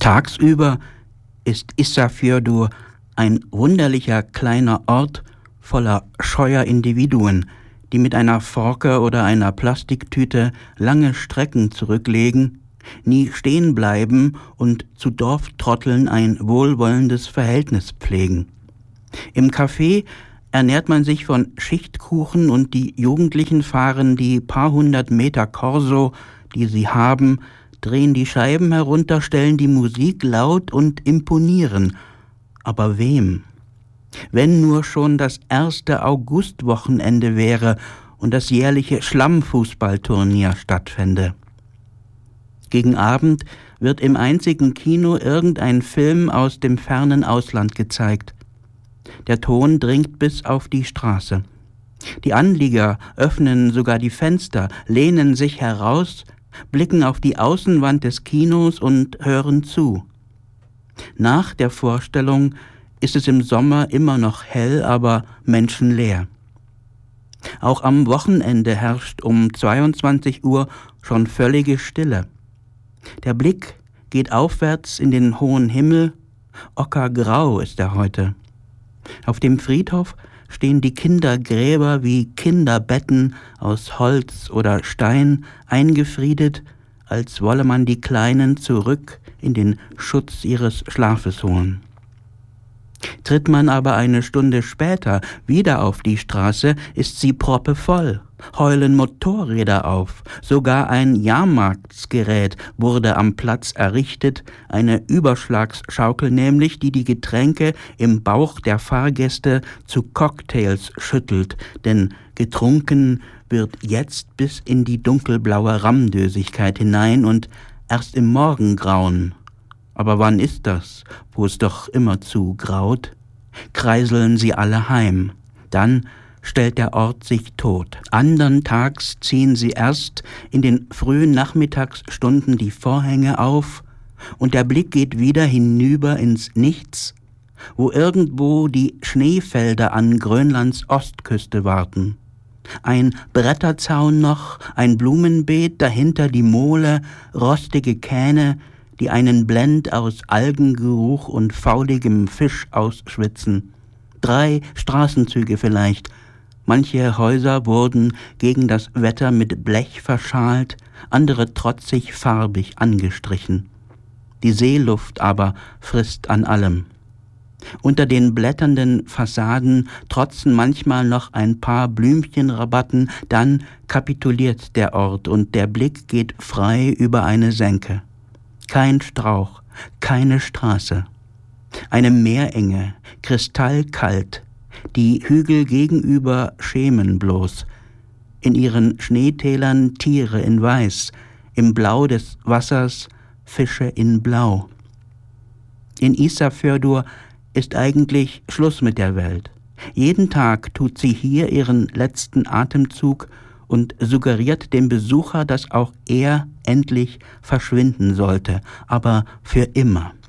Tagsüber ist Ísafjörður ein wunderlicher kleiner Ort voller scheuer Individuen, die mit einer Forke oder einer Plastiktüte lange Strecken zurücklegen, nie stehen bleiben und zu Dorftrotteln ein wohlwollendes Verhältnis pflegen. Im Café ernährt man sich von Schichtkuchen und die Jugendlichen fahren die paar hundert Meter Corso, die sie haben, drehen die Scheiben herunter, stellen die Musik laut und imponieren. Aber wem? Wenn nur schon das 1. Augustwochenende wäre und das jährliche Schlammfußballturnier stattfände. Gegen Abend wird im einzigen Kino irgendein Film aus dem fernen Ausland gezeigt. Der Ton dringt bis auf die Straße. Die Anlieger öffnen sogar die Fenster, lehnen sich heraus, blicken auf die Außenwand des Kinos und hören zu. Nach der Vorstellung ist es im Sommer immer noch hell, aber menschenleer. Auch am Wochenende herrscht um 22 Uhr schon völlige Stille. Der Blick geht aufwärts in den hohen Himmel, ockergrau ist er heute. Auf dem Friedhof stehen die Kindergräber wie Kinderbetten aus Holz oder Stein eingefriedet, als wolle man die Kleinen zurück in den Schutz ihres Schlafes holen. Tritt man aber eine Stunde später wieder auf die Straße, ist sie proppevoll, heulen Motorräder auf, sogar ein Jahrmarktsgerät wurde am Platz errichtet, eine Überschlagsschaukel nämlich, die die Getränke im Bauch der Fahrgäste zu Cocktails schüttelt, denn getrunken wird jetzt bis in die dunkelblaue Rammdösigkeit hinein und erst im Morgengrauen. Aber wann ist das, wo es doch immerzu graut? Kreiseln sie alle heim. Dann stellt der Ort sich tot. Andern Tags ziehen sie erst in den frühen Nachmittagsstunden die Vorhänge auf und der Blick geht wieder hinüber ins Nichts, wo irgendwo die Schneefelder an Grönlands Ostküste warten. Ein Bretterzaun noch, ein Blumenbeet, dahinter die Mole, rostige Kähne, die einen Blend aus Algengeruch und fauligem Fisch ausschwitzen. 3 Straßenzüge vielleicht. Manche Häuser wurden gegen das Wetter mit Blech verschalt, andere trotzig farbig angestrichen. Die Seeluft aber frisst an allem. Unter den blätternden Fassaden trotzen manchmal noch ein paar Blümchenrabatten, dann kapituliert der Ort und der Blick geht frei über eine Senke. Kein Strauch, keine Straße. Eine Meerenge, kristallkalt, die Hügel gegenüber schämen bloß. In ihren Schneetälern Tiere in Weiß, im Blau des Wassers Fische in Blau. In Ísafjörður ist eigentlich Schluss mit der Welt. Jeden Tag tut sie hier ihren letzten Atemzug und suggeriert dem Besucher, dass auch er endlich verschwinden sollte, aber für immer.